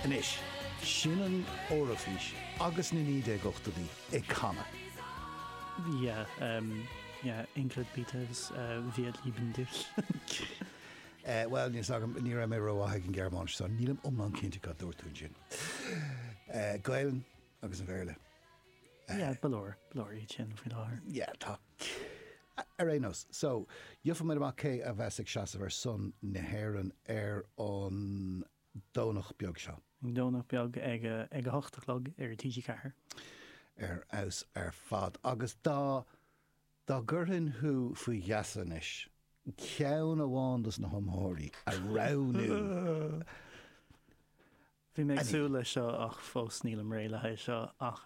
Inis, sin an órafís agus na ní dé gochtaí ag chana. Ingrid Peters, wir lieben dich. Well, ní ra mé roiáthe an Gearmáin san, nílam omlan cinnte go dúirtún sin. Gailen agus an bhéirle. Balor í sin fí láthir. Tá. Arénos, so, diofa mé amach cé a bheitsigh seasamh son na hÉireann an dónach beag seo. Dónach beag ag a hochtachlog TG Ceathair. Aus fad. Agus dá gurthain thu faoi gheasanis, ceann amháin na thomtháirí a raibhnú. Bhí méid súla seo ach fós níl am réile seo ach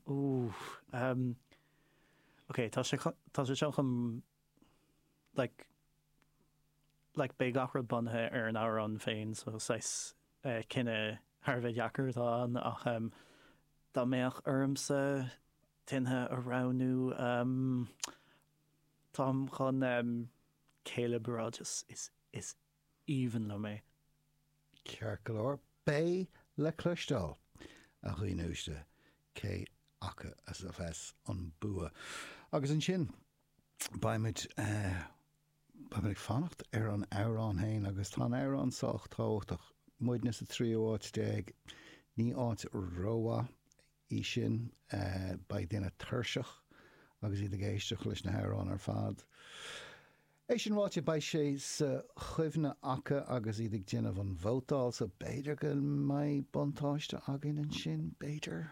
tá sé seo chum like bé gachra bunthe ar an árán féin so sais cinenne Harbheith Jacker tá ach dá méach ormsa tithe a ranú Tom chun Caleb Rogers is even le mé. Cearcalóir bé le cloistáil a chuoinúiste cé acha as a bheits an bua. Agus an sin baimid fannacht ar an árán hain agus tá árán socht táach muid na sa 3 áit déag ní áit róa í sin ba duine thuirseach agus iad a géisteach leis na árán ar fad. É sin bháte ba sé sa chuimhne acha agus iad ag déanamh an bhótáil sa béidir go mai buntáiste agin an sin béidir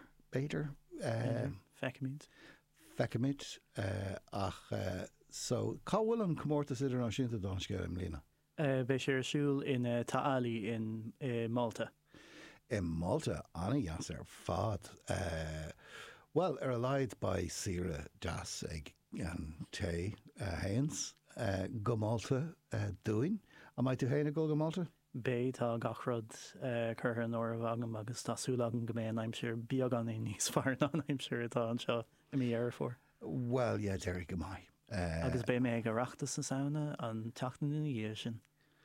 Fecamid ach so cáhfuil an comórtas idirnáisiúnta dánscéil am lína? Bé sé siúil in Táillí in Malta. In Malta anna dheas ar fad. Well, ar a laid ba sire deas ag an té hains go Malta dúin. Am I tú héna go Malta? Bé tá gachrod chutha an óir bhagam agus tásúla an goméin aimsir beag an níos fear ná aimsir atá an seo i mí ar fór. Well, déir go mai. Agus bé mé ag a reachtas na saona an teachtain in dhé sin.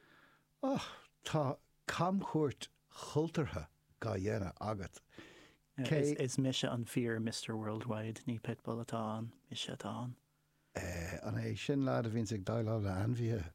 Tá camchuirt chultartha ga dhéana agat. Is mise an fear Mr. Worldwide ní pitbull atá an, mise atá an. An é sin lád a bhín ag dáilá le anmhíthe?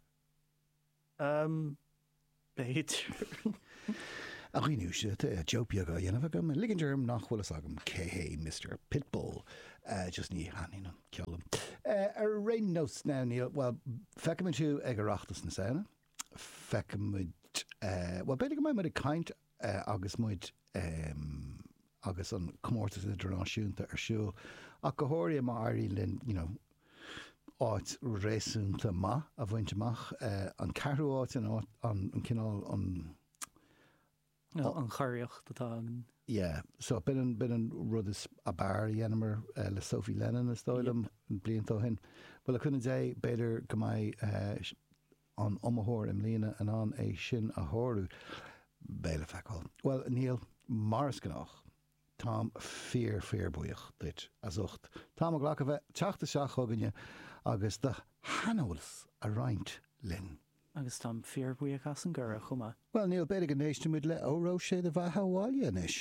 Béidir. A chuoinúiste Jopiaga dhéanamh agam ligindirm nachhfuil agam cé Mr. Pitbull just ní haín an ceollam. Ar rénos ná níl, well, fecamid tú ag a reachtas na saona. Fecamid, well, beidir go mai a caint agus muid agus an comórtas idirnáisiúnta ar siúil. A go háirí má airí linn, áit réasúnta ma a bhaint amach an carú áit an cinál an choiriocht atá. So bin an rud is a bar dhéanamar le Sophie Lennon is dóilm bliantá hin. Well a chuna dé beidir go mai an omthóir im líana an é sin a thóirú béle feicáil. Well, Níl, maras gannach, tám fear buíoch dit as ucht. Tám a ghlacha bheith teachta seach thuganne agus de hanólas a roint linn. Agus tám fear buíoch as an gura chuma. Well, Níl, beidir go néiste muid le óró sé de bheith háháile inis.